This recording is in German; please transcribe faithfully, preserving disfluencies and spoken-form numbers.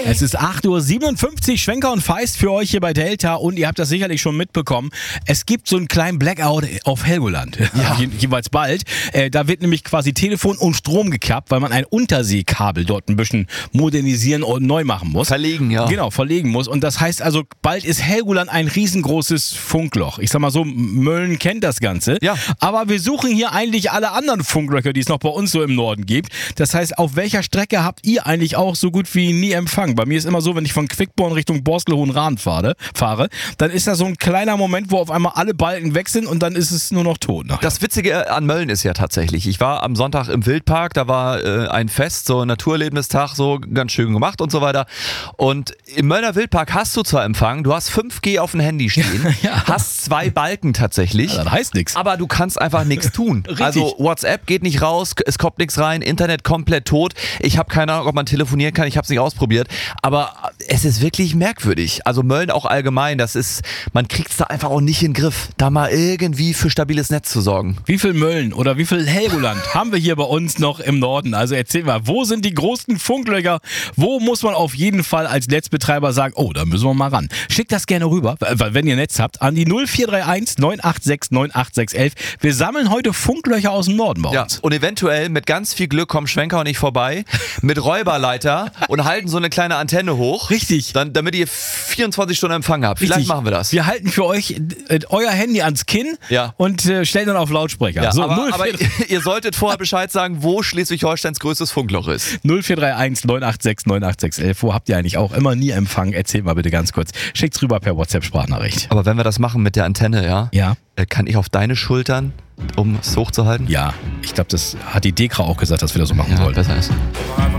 Es ist acht Uhr siebenundfünfzig, Schwenker und Feist für euch hier bei Delta und ihr habt das sicherlich schon mitbekommen. Es gibt so einen kleinen Blackout auf Helgoland, ja. Je, jeweils bald. Äh, da wird nämlich quasi Telefon und Strom gekappt, weil man ein Unterseekabel dort ein bisschen modernisieren und neu machen muss. Verlegen, ja. Genau, verlegen muss. Und das heißt also, bald ist Helgoland ein riesengroßes Funkloch. Ich sag mal so, Mölln kennt das Ganze. Ja. Aber wir suchen hier eigentlich alle anderen Funklöcher, die es noch bei uns so im Norden gibt. Das heißt, auf welcher Strecke habt ihr eigentlich auch so gut wie nie Empfang? Bei mir ist immer so, wenn ich von Quickborn Richtung Borstel-Hohenraden fahre, fahre, dann ist da so ein kleiner Moment, wo auf einmal alle Balken weg sind und dann ist es nur noch tot. Nachher. Das Witzige an Mölln ist ja tatsächlich, ich war am Sonntag im Wildpark, da war äh, ein Fest, so ein Naturerlebnistag, so ganz schön gemacht und so weiter. Und im Möllner Wildpark hast du zwar Empfang, du hast fünf G auf dem Handy stehen, Ja. hast zwei Balken tatsächlich, Ja, das heißt nichts. aber du kannst einfach nichts tun. Also WhatsApp geht nicht raus, es kommt nichts rein, Internet komplett tot. Ich habe keine Ahnung, ob man telefonieren kann, ich habe es nicht ausprobiert. Aber es ist wirklich merkwürdig. Also Mölln auch allgemein, das ist, man kriegt es da einfach auch nicht in den Griff, da mal irgendwie für stabiles Netz zu sorgen. Wie viel Mölln oder wie viel Helgoland haben wir hier bei uns noch im Norden? Also erzähl mal, wo sind die großen Funklöcher? Wo muss man auf jeden Fall als Netzbetreiber sagen, oh, da müssen wir mal ran. Schickt das gerne rüber, weil wenn ihr Netz habt, an die null vier drei eins neun acht sechs neun acht sechs eins. Wir sammeln heute Funklöcher aus dem Norden bei Ja, uns. und eventuell mit ganz viel Glück kommen Schwenker und ich vorbei mit Räuberleiter und halten so eine kleine Antenne hoch. Richtig. Dann, damit ihr vierundzwanzig Stunden Empfang habt. Vielleicht Richtig. machen wir das. Wir halten für euch äh, euer Handy ans Kinn Ja. und äh, stellen dann auf Lautsprecher. Ja, so, aber, null aber vier ihr solltet vorher Bescheid sagen, wo Schleswig-Holsteins größtes Funkloch ist. null vier drei eins neun acht sechs neun acht sechs eins. Wo habt ihr eigentlich auch immer nie Empfang? Erzählt mal bitte ganz kurz. Schickt's rüber per WhatsApp-Sprachnachricht. Aber wenn wir das machen mit der Antenne, ja, Ja. äh, kann ich auf deine Schultern, um es hochzuhalten? Ja, ich glaube, das hat die Dekra auch gesagt, dass wir das so machen Ja, sollten. besser ist.